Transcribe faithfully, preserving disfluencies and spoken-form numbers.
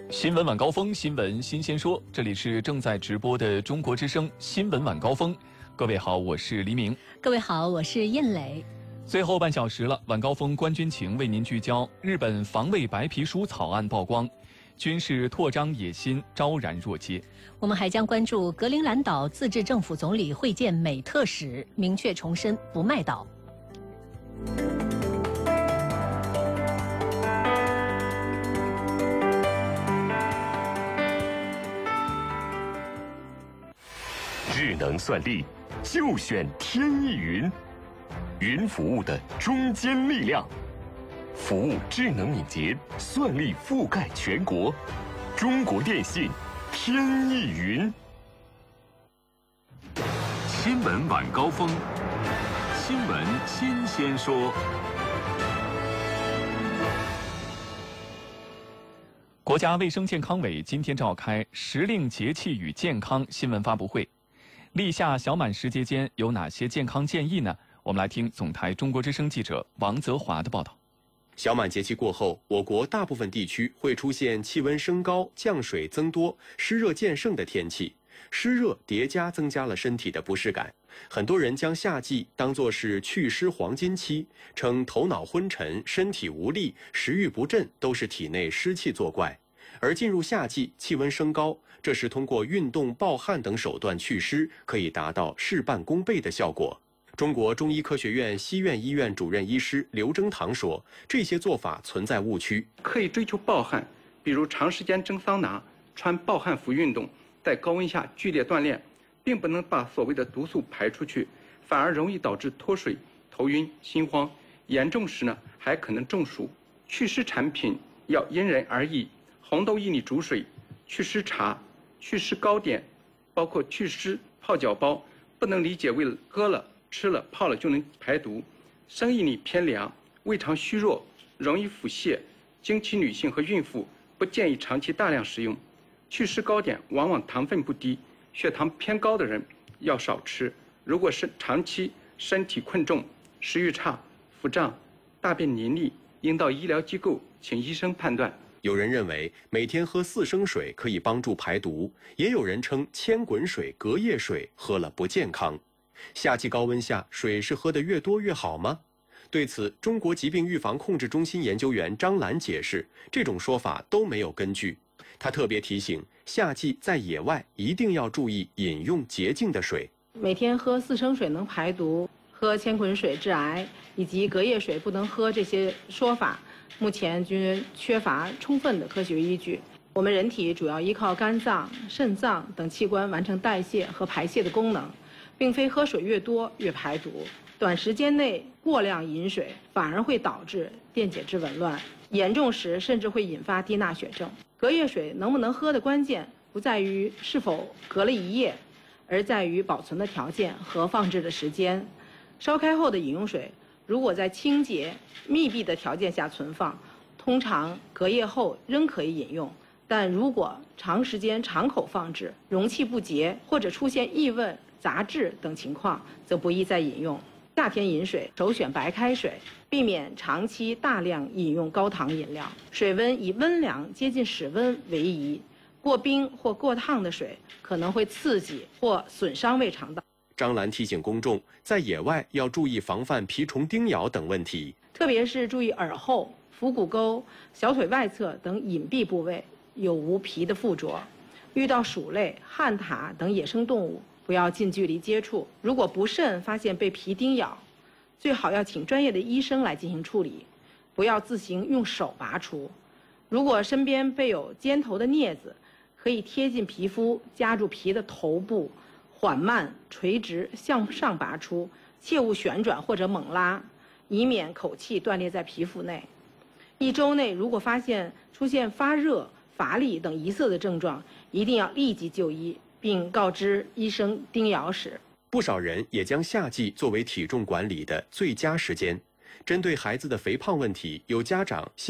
新闻晚高峰，新闻新鲜说，这里是正在直播的中国之声新闻晚高峰。各位好，我是黎明。 各位好，我是燕磊。 最后半小时了，晚高峰关军情为您聚焦日本防卫白皮书草案曝光，军事扩张野心昭然若揭。 我们还将关注格陵兰岛自治政府总理会见美特使，明确重申不卖岛。 智能算力就选天翼云，云服务的中坚力量，服务智能敏捷，算力覆盖全国。中国电信天翼云。新闻晚高峰，新闻新鲜说。 国家卫生健康委今天召开时令节气与健康新闻发布会。立夏小满时节间有哪些健康建议呢？我们来听总台中国之声记者王泽华的报道。 小满节气过后，我国大部分地区会出现气温升高、降水增多、湿热渐盛的天气，湿热叠加增加了身体的不适感。很多人将夏季当作是祛湿黄金期，称头脑昏沉、身体无力、食欲不振都是体内湿气作怪。而进入夏季，气温升高，这时通过运动、暴汗等手段祛湿，可以达到事半功倍的效果。中国中医科学院西苑医院主任医师刘征堂说，这些做法存在误区。 刻意追求暴汗，比如长时间蒸桑拿、穿暴汗服运动，在高温下剧烈锻炼，并不能把所谓的毒素排出去，反而容易导致脱水、头晕、心慌，严重时呢还可能中暑。祛湿产品要因人而异，红豆薏米煮水、祛湿茶、祛湿糕点，包括祛湿泡脚包，不能理解为了喝了、吃了、泡了就能排毒。生薏米偏凉，胃肠虚弱，容易腹泻，经期女性和孕妇不建议长期大量食用。祛湿糕点往往糖分不低，血糖偏高的人要少吃。如果是长期身体困重、食欲差、腹胀、大便淋漓，应到医疗机构请医生判断。 有人认为每天喝四升水可以帮助排毒，也有人称千滚水、隔夜水喝了不健康。夏季高温下，水是喝得越多越好吗？对此，中国疾病预防控制中心研究员张兰解释，这种说法都没有根据。他特别提醒，夏季在野外一定要注意饮用洁净的水。 每天喝四升水能排毒，喝千滚水致癌，以及隔夜水不能喝，这些说法目前均缺乏充分的科学依据。我们人体主要依靠肝脏、肾脏等器官完成代谢和排泄的功能，并非喝水越多越排毒。短时间内过量饮水反而会导致电解质紊乱，严重时甚至会引发低钠血症。隔夜水能不能喝的关键不在于是否隔了一夜，而在于保存的条件和放置的时间。烧开后的饮用水如果在清洁、密闭的条件下存放，通常隔夜后仍可以饮用。但如果长时间长口放置，容器不洁或者出现异味、杂质等情况，则不宜再饮用。夏天饮水首选白开水，避免长期大量饮用高糖饮料。水温以温凉接近室温为宜，过冰或过烫的水可能会刺激或损伤胃肠道。 张兰提醒公众，在野外要注意防范蜱虫叮咬等问题， 特别是注意耳后、腹股沟、小腿外侧等隐蔽部位有无蜱的附着。遇到鼠类、旱獭等野生动物，不要近距离接触。如果不慎发现被蜱叮咬，最好要请专业的医生来进行处理，不要自行用手拔除。如果身边备有尖头的镊子，可以贴近皮肤夹住蜱的头部，缓慢垂直向上拔出，切勿旋转或者猛拉，以免口气断裂在皮肤内。一周内如果发现出现发热、乏力等疑色的症状，一定要立即就医，并告知医生叮咬史。 不少人也将夏季作为体重管理的最佳时间。针对孩子的肥胖问题，有家长